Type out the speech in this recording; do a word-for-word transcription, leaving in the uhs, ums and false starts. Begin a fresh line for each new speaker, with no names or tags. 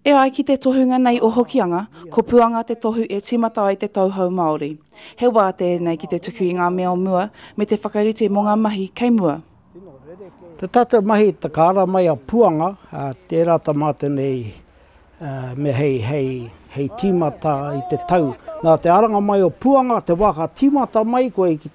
E ai ki te tohunga nei o Hokianga, ko puanga te tohu e timata ai te tauhou Māori. He wā tēnei ki te tuku i ngā mea o mua, me te whakarite mō ngā mahi kei mua.
Te tata mahi te kāra mai a puanga, uh, tērā ta mate nei uh, me hei, hei, hei timata i te tau. Nā te aranga mai o puanga, te waka timata mai koe ki